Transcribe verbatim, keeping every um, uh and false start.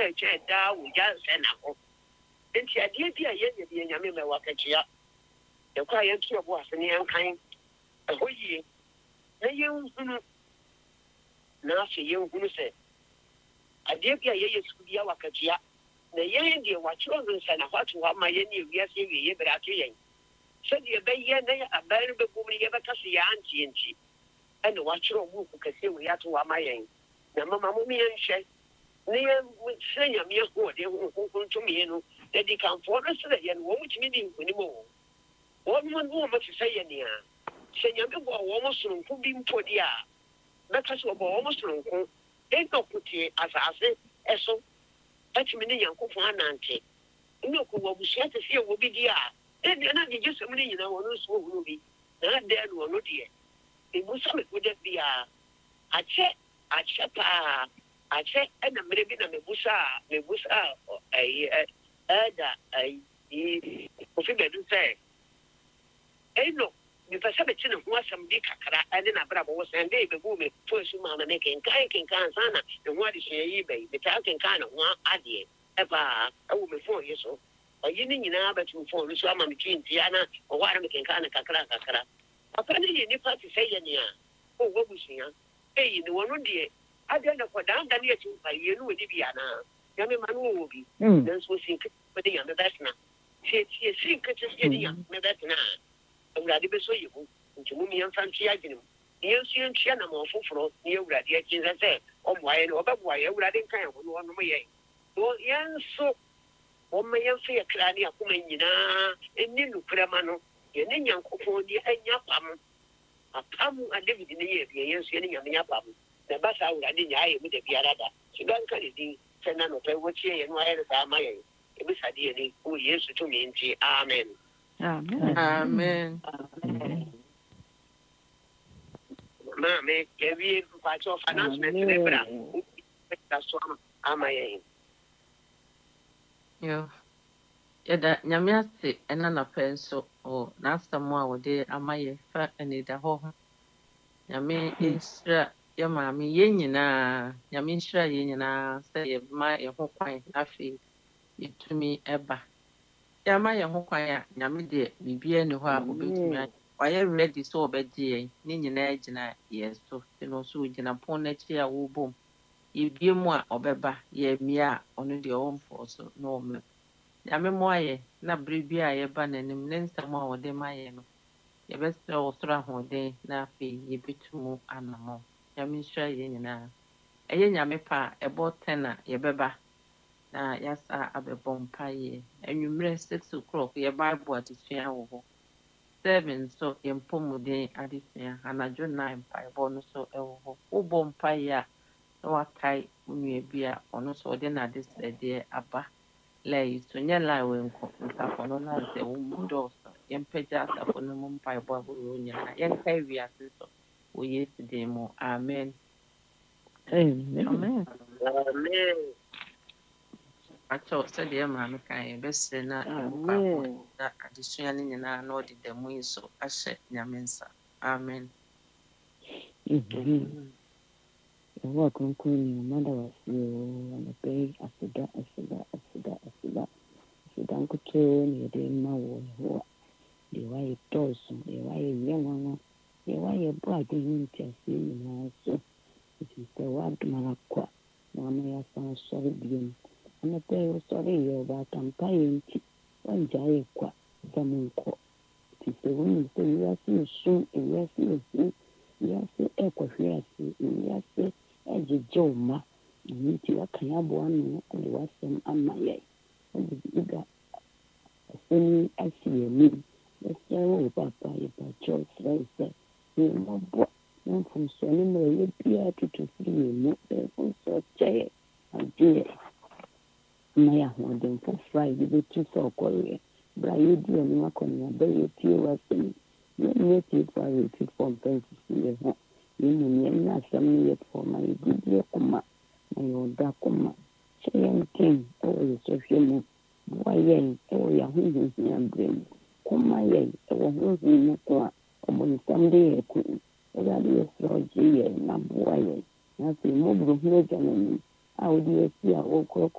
a chair down with just and up. And she had the idea, yes, the Yamima Wakachia. The quiet to was an young kind. A whole year. The young now she young who said, I did get yes to be a Wakachia. The young India were children and what to have my any yes, you but actually. Said the bay, a bearable woman ever cast the auntie and she. And the watcher of who can see we have to have my aim. The mamma me and she. Near with saying a mere word, they won't to me, that they come for us today and won't mean anymore. One woman to say any. Say, you go almost on who being put the air. Because of almost on who they don't put it as I say, as so. That's many young for an auntie. No, who will be sure to see will be the air. Then you're not just a million, I will not be. Not there, no, no, dear. It was something would that be a check, a check. I said, and I'm maybe a mebusa, mebusa, a ada, a figure to say. Eh, no, because I'm a chin of some big cacra, and then a bravo was and they be booming, first you mamma making kayaking cansana, and what is your eBay, the talking kind of one idea, ever a woman four years old. Or you need now, but you phone some between Tiana or what I'm making kind of cacra cacra. Apparently, you need to say, yeah. Oh, what was here? Hey, the one dear. I don't know what I'm done yet by you know Diana. Young man will be. Those who think for the younger that's now. She is secret to see the young man that's now. I'm glad to show you. To me and fancy I didn't. The ancient China more for you, Raddy, as I say, or why or about why I would have kind of one way. Well, yes, so on my young fair clanny of Kumina, and Nilu Pramano, and then young Kofodia and Yapam. A pam and David in the year, the ancient Yapam. The bus out I didn't eye with the Piarada. She don't cut it, send on a watch and wire of my it was a dearly who years to me. Amen. Amen. Amen. Mamma, give you part of announcement to the that's what am I. Yo, yada nyame ase ɛna napɛ nso o n'asɛm a wɔde ama yɛ fa anida hɔ ho. Nyame nhyira yɛ maame yɛn nyinaa. Nyame nhyira yɛn nyinaa sɛ yɛma yɛn ho kwan na afei yɛtumi ɛba. Yɛama yɛn ho kwan a nyame deɛ biribiara nni hɔ a obɛtumi ayɛ. Wayɛ ready sɛ ɔbɛgye yɛn. Ne nyinaa gyina yɛn so. Ɛno nso ogyina pon n'akyi a wɔrebom. Yɛbie mu a ɔbɛba. Yɛmmia a ɔno deɛ ɔmfɔɔ so na ɔmmra. Nyame mmoa yɛn na bere bi a yɛba n'anim ne nsɛm a wɔde ma yɛn no. Yɛbɛsrɛ wɔ soro ahoɔden na afei yɛbɛtu mu anammɔn. Nyame nhyira yɛn nyinaa. Ɛyɛ nyame pa a ɛbɔ ten a yɛbɛba na yɛasa abɛbɔ mpaeɛ. Anwummerɛ six o'clock yɛ Bible adesua wɔ hɔ. Seven nso yɛ mpɔmuden adesua. Anadwo nine mpaebɔ no nso ɛwɔ hɔ. Wobɔ mpaeɛ a na wakae wo nua bi a ɔno nso ɔde n'adesrɛdeɛ aba. Lay so nyɛ lie wɔ nkɔ nsafo no na sɛ wo mu dɔɔso. Yɛmpagya asafo no mu mpaebɔ ahorow nyinaa. Yɛnkae wiase so wɔ Yesu din mu. Amen. Amen. Amen. Amen. Akyɛw sɛdeɛ maame kan yɛbɛsrɛ na yɛbɛkɔ akɔ na adesua no nyinaa na ɔde da mu yi so ahyɛ nyame nsa. Amen. Wa kunkuni mada wasiyo wanape asida asida asida asida asida nkuto ni de mawo ho de wa ye toso de wa ye yewana de wa ye bra de nti ase na so iti se wa dmara kwa na ma ya san sori biom ana pe o sori yo ba tampa yenti wanja ye kwa zamunko ti se woni se ya si su ya si si ya si e kwa ya si ya si Ejijoma, nti wakanya bwanu ndi wasem amaye. Ndiga asemi asiyemi. Lesewo papa yepa chosra ise. Ni mabwa. Mfunso ni mwe pia tutufiri mu. Mfunso chaye. Ajie. Maya huwade mfu Friday betu so kore. Bra yedi ya ni wako ni wabe yeti wasemi. Ni yeti kwa yeti kwa mpensi siye ho. Yini nyina asam yet for my good kuma na yoda kuma cheyen king o yesofie mu boyen o ya hunhu nyambrem kuma yen o hunhu mu kwa omo samde eku o ya de sroje ye na boyen na se mo bro hu janani a o de esi a o kro